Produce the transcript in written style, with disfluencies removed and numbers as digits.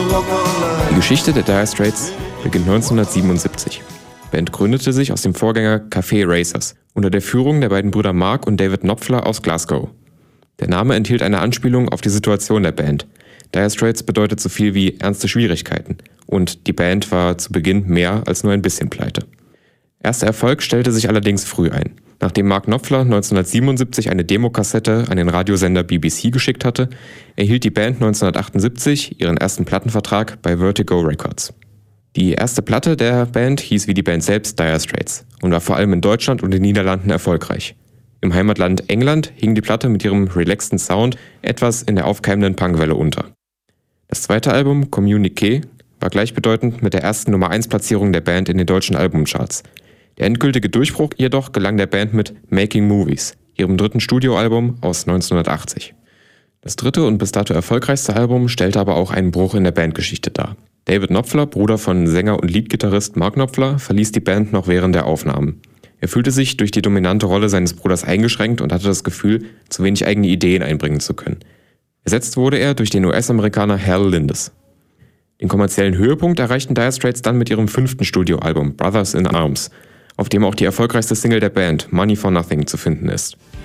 Die Geschichte der Dire Straits beginnt 1977. Die Band gründete sich aus dem Vorgänger Cafe Racers unter der Führung der beiden Brüder Mark und David Knopfler aus Glasgow. Der Name enthielt eine Anspielung auf die Situation der Band. Dire Straits bedeutet so viel wie ernste Schwierigkeiten und die Band war zu Beginn mehr als nur ein bisschen pleite. Erster Erfolg stellte sich allerdings früh ein. Nachdem Mark Knopfler 1977 eine Demokassette an den Radiosender BBC geschickt hatte, erhielt die Band 1978 ihren ersten Plattenvertrag bei Vertigo Records. Die erste Platte der Band hieß wie die Band selbst Dire Straits und war vor allem in Deutschland und den Niederlanden erfolgreich. Im Heimatland England hing die Platte mit ihrem relaxten Sound etwas in der aufkeimenden Punkwelle unter. Das zweite Album, Communiqué, war gleichbedeutend mit der ersten Nummer-1-Platzierung der Band in den deutschen Albumcharts. Der endgültige Durchbruch jedoch gelang der Band mit Making Movies, ihrem dritten Studioalbum aus 1980. Das dritte und bis dato erfolgreichste Album stellte aber auch einen Bruch in der Bandgeschichte dar. David Knopfler, Bruder von Sänger und Leadgitarrist Mark Knopfler, verließ die Band noch während der Aufnahmen. Er fühlte sich durch die dominante Rolle seines Bruders eingeschränkt und hatte das Gefühl, zu wenig eigene Ideen einbringen zu können. Ersetzt wurde er durch den US-Amerikaner Hal Lindes. Den kommerziellen Höhepunkt erreichten Dire Straits dann mit ihrem 5. Studioalbum Brothers in Arms, auf dem auch die erfolgreichste Single der Band, Money for Nothing, zu finden ist.